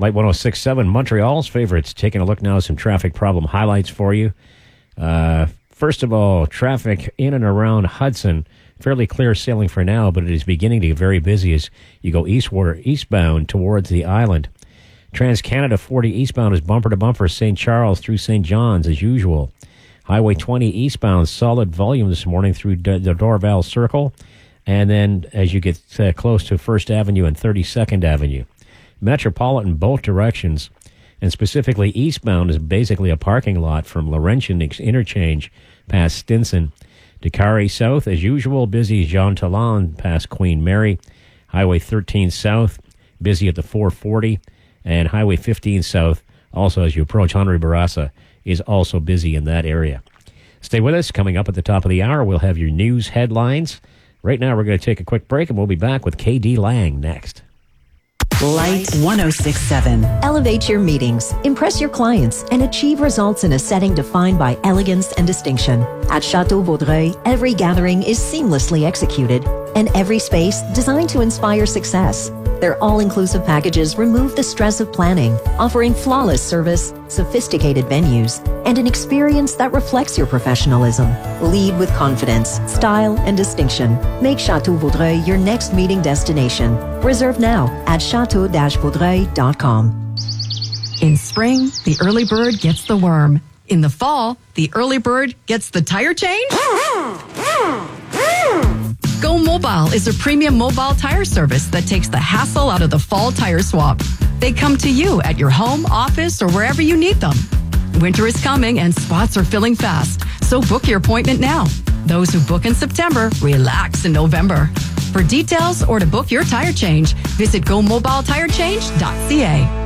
Light 106.7, Montreal's favorites. Taking a look now at some traffic problem highlights for you. First of all, traffic in and around Hudson. Fairly clear sailing for now, but it is beginning to get very busy as you go eastbound towards the island. Trans-Canada 40 eastbound is bumper to bumper, St. Charles through St. John's as usual. Highway 20 eastbound, solid volume this morning through the Dorval Circle. And then as you get close to 1st Avenue and 32nd Avenue. Metropolitan both directions, and specifically eastbound is basically a parking lot from Laurentian Interchange past Stinson. Dakari South, as usual, busy Jean Talon past Queen Mary. Highway 13 South, busy at the 440. And Highway 15 South, also as you approach Henri Bourassa, is also busy in that area. Stay with us. Coming up at the top of the hour, we'll have your news headlines. Right now, we're going to take a quick break, and we'll be back with KD Lang next. Light 106.7. Elevate your meetings, impress your clients, and achieve results in a setting defined by elegance and distinction. At Chateau Vaudreuil, every gathering is seamlessly executed, and every space designed to inspire success. Their all-inclusive packages remove the stress of planning, offering flawless service, sophisticated venues, and an experience that reflects your professionalism. Lead with confidence, style, and distinction. Make Chateau Vaudreuil your next meeting destination. Reserve now at chateau-vaudreuil.com. In spring, the early bird gets the worm. In the fall, the early bird gets the tire change. Go Mobile is a premium mobile tire service that takes the hassle out of the fall tire swap. They come to you at your home, office, or wherever you need them. Winter is coming and spots are filling fast, so book your appointment now. Those who book in September, relax in November. For details or to book your tire change, visit gomobileTireChange.ca.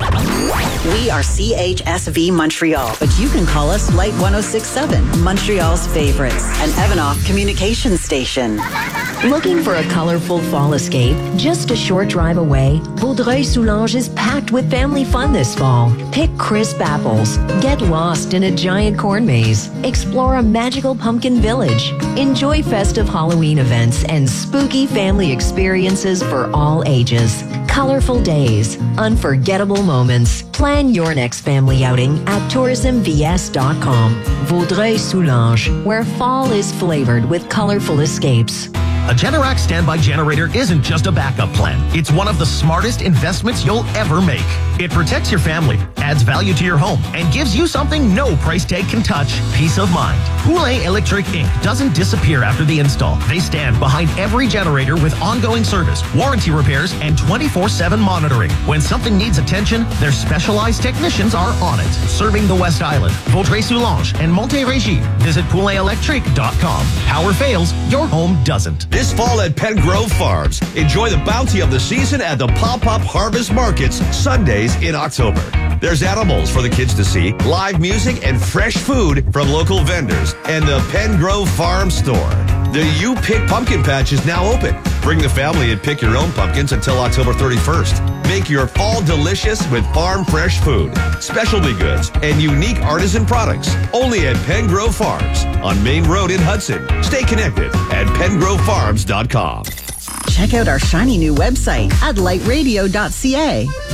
We are CHSV Montreal, but you can call us Light 106.7, Montreal's favorites, an Evanoff communications station. Looking for a colorful fall escape just a short drive away? Vaudreuil-Soulanges is packed with family fun this fall. Pick crisp apples, get lost in a giant corn maze, explore a magical pumpkin village, enjoy festive Halloween events and spooky family experiences for all ages. Colorful days, unforgettable moments. Plan your next family outing at tourismvs.com. Vaudreuil-Soulanges, where fall is flavored with colorful escapes. A Generac standby generator isn't just a backup plan. It's one of the smartest investments you'll ever make. It protects your family, adds value to your home, and gives you something no price tag can touch: peace of mind. Poulet Electric Inc. doesn't disappear after the install. They stand behind every generator with ongoing service, warranty repairs, and 24/7 monitoring. When something needs attention, their specialized technicians are on it. Serving the West Island, Vaudreuil-Soulanges, and Montérégie. Visit pouletelectric.com. Power fails, your home doesn't. This fall at Pen Grove Farms, enjoy the bounty of the season at the Pop-Up Harvest Markets, Sundays in October. There's animals for the kids to see, live music, and fresh food from local vendors, and the Pen Grove Farm Store. The You Pick Pumpkin Patch is now open. Bring the family and pick your own pumpkins until October 31st. Make your fall delicious with farm fresh food, specialty goods, and unique artisan products. Only at Pen Grove Farms on Main Road in Hudson. Stay connected at pengrovefarms.com. Check out our shiny new website at lightradio.ca.